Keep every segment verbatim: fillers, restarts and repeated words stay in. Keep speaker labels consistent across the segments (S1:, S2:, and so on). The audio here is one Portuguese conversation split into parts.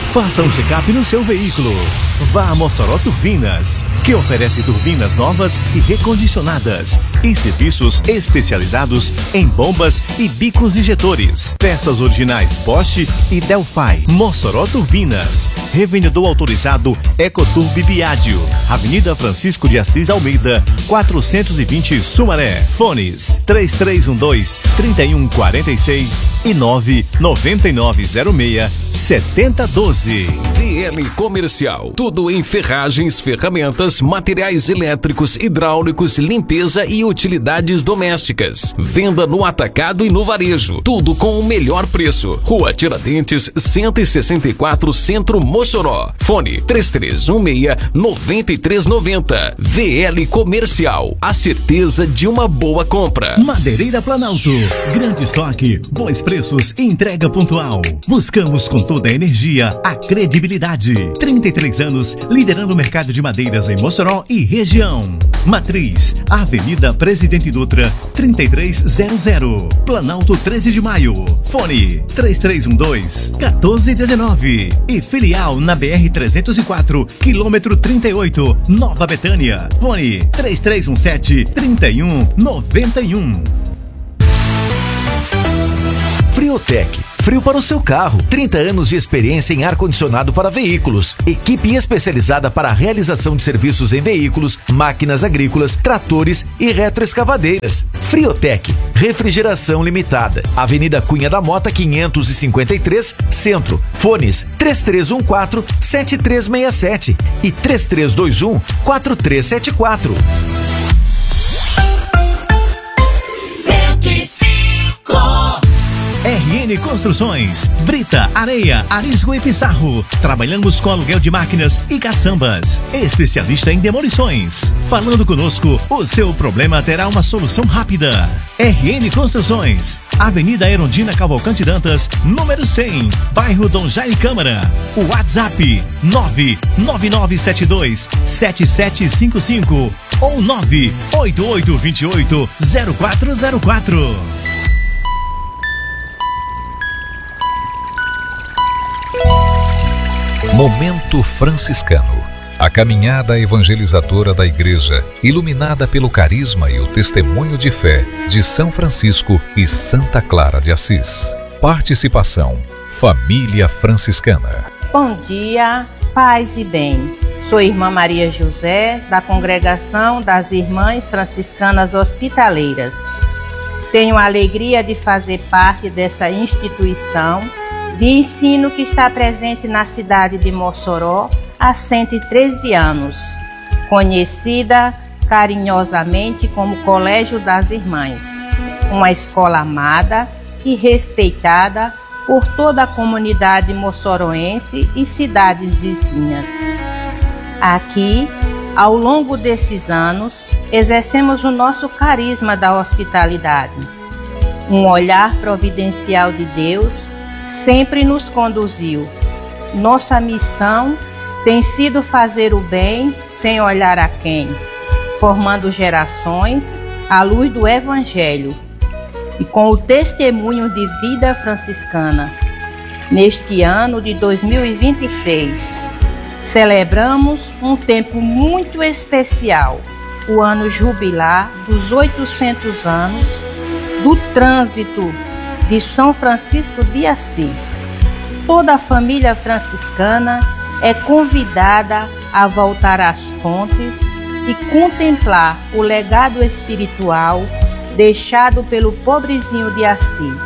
S1: Faça um check-up no seu veículo. Vá a Mossoró Turbinas, que oferece turbinas novas e recondicionadas e serviços especializados em bombas e bicos injetores. Peças originais Bosch e Delphi. Mossoró Turbinas. Revendedor autorizado Ecoturb Biádio. Avenida Francisco de Assis Almeida, quatrocentos e vinte Sumaré. Fones três três um dois, três um quatro seis e nove nove nove zero seis, sete zero um dois.
S2: V L Comercial. Tudo em ferragens, ferramentas, materiais elétricos, hidráulicos, limpeza e utilidades domésticas. Venda no atacado e no varejo. Tudo com o melhor preço. Rua Tiradentes, cento e sessenta e quatro, Centro, Mossoró. Fone três três um seis, nove três nove zero. V L Comercial. A certeza de uma boa compra.
S1: Madeireira Planalto. Grande estoque, bons preços e entrega pontual. Buscamos com toda a energia a credibilidade. trinta e três anos liderando o mercado de madeiras em Mossoró e região. Matriz, Avenida Presidente Dutra, trinta e três zero zero. Planalto treze de maio. Fone três três um dois, um quatro um nove. E filial na B R trezentos e quatro, quilômetro trinta e oito, Nova Betânia. Fone três três um sete, três um nove um.
S3: Friotec, frio para o seu carro. trinta anos de experiência em ar-condicionado para veículos. Equipe especializada para a realização de serviços em veículos, máquinas agrícolas, tratores e retroescavadeiras. Friotec, refrigeração limitada. Avenida Cunha da Mota, quinhentos e cinquenta e três, Centro. Fones três três um quatro, sete três seis sete e três três dois um, quatro três sete quatro.
S4: cento e cinco.
S1: R N Construções, brita, areia, arisco e pissarro. Trabalhamos com aluguel de máquinas e caçambas. Especialista em demolições. Falando conosco, o seu problema terá uma solução rápida. R N Construções, Avenida Erundina Cavalcante Dantas, número cem, bairro Dom Jaime Câmara. O WhatsApp nove nove nove sete dois, sete sete cinco cinco ou nove oito oito dois oito, zero quatro zero quatro.
S5: Momento Franciscano. A caminhada evangelizadora da Igreja, iluminada pelo carisma e o testemunho de fé de São Francisco e Santa Clara de Assis. Participação: Família Franciscana.
S6: Bom dia, paz e bem. Sou irmã Maria José, da Congregação das Irmãs Franciscanas Hospitaleiras. Tenho a alegria de fazer parte dessa instituição de ensino que está presente na cidade de Mossoró há cento e treze anos, conhecida carinhosamente como Colégio das Irmãs, uma escola amada e respeitada por toda a comunidade moçoroense e cidades vizinhas. Aqui, ao longo desses anos, exercemos o nosso carisma da hospitalidade. Um olhar providencial de Deus sempre nos conduziu. Nossa missão tem sido fazer o bem sem olhar a quem, formando gerações à luz do Evangelho e com o testemunho de vida franciscana. Neste ano de dois mil e vinte e seis, celebramos um tempo muito especial, o ano jubilar dos oitocentos anos do trânsito de São Francisco de Assis. Toda a família franciscana é convidada a voltar às fontes e contemplar o legado espiritual deixado pelo pobrezinho de Assis.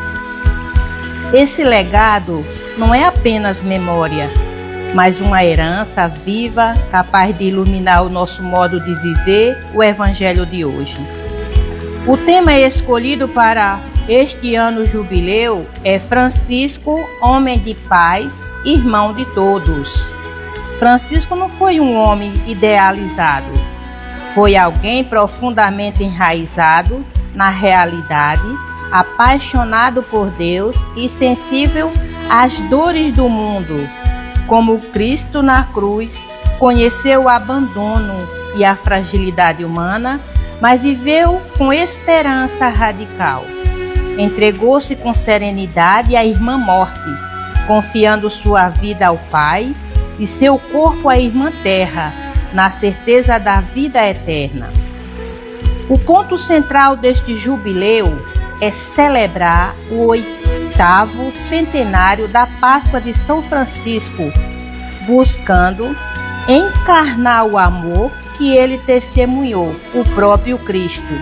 S6: Esse legado não é apenas memória, mas uma herança viva capaz de iluminar o nosso modo de viver o Evangelho de hoje. O tema escolhido para este ano jubileu é Francisco, homem de paz, irmão de todos. Francisco não foi um homem idealizado, foi alguém profundamente enraizado na realidade, apaixonado por Deus e sensível às dores do mundo. Como Cristo na cruz, conheceu o abandono e a fragilidade humana, mas viveu com esperança radical. Entregou-se com serenidade à irmã morte, confiando sua vida ao Pai e seu corpo à Irmã Terra, na certeza da vida eterna. O ponto central deste jubileu é celebrar o oitavo centenário da Páscoa de São Francisco, buscando encarnar o amor que ele testemunhou, o próprio Cristo.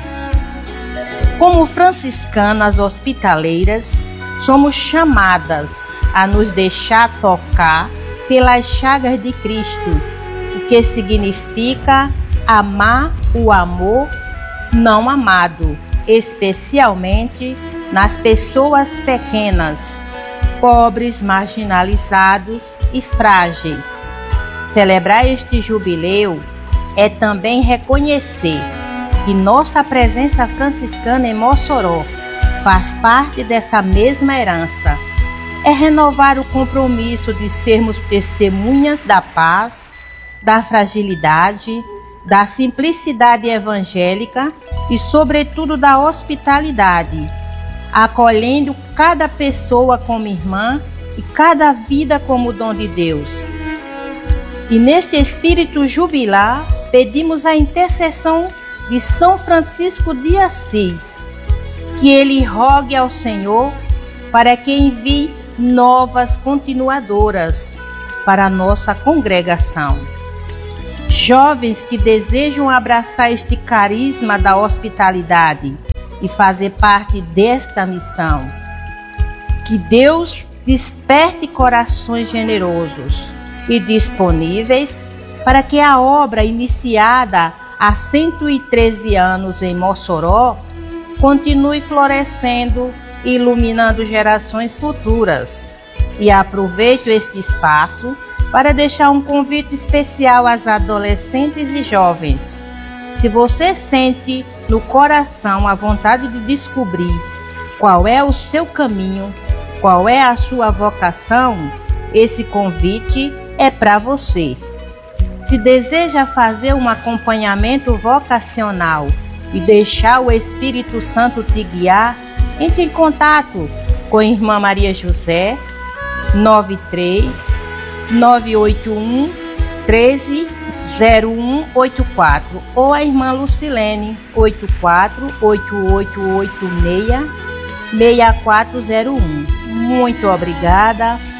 S6: Como franciscanas hospitaleiras, somos chamadas a nos deixar tocar pelas chagas de Cristo, o que significa amar o amor não amado, especialmente nas pessoas pequenas, pobres, marginalizados e frágeis. Celebrar este jubileu é também reconhecer que nossa presença franciscana em Mossoró faz parte dessa mesma herança. É renovar o compromisso de sermos testemunhas da paz, da fragilidade, da simplicidade evangélica e, sobretudo, da hospitalidade, acolhendo cada pessoa como irmã e cada vida como dom de Deus. E neste espírito jubilar, pedimos a intercessão de São Francisco de Assis, que ele rogue ao Senhor para que envie novas continuadoras para a nossa congregação. Jovens que desejam abraçar este carisma da hospitalidade e fazer parte desta missão. Que Deus desperte corações generosos e disponíveis para que a obra iniciada há cento e treze anos em Mossoró continue florescendo e iluminando gerações futuras. E aproveito este espaço para deixar um convite especial às adolescentes e jovens. Se você sente no coração a vontade de descobrir qual é o seu caminho, qual é a sua vocação, esse convite é para você. Se deseja fazer um acompanhamento vocacional e deixar o Espírito Santo te guiar, entre em contato com a Irmã Maria José, nove três nove oito um um três zero um oito quatro, ou a Irmã Lucilene, oito quatro oito oito oito seis seis quatro zero um. Muito obrigada,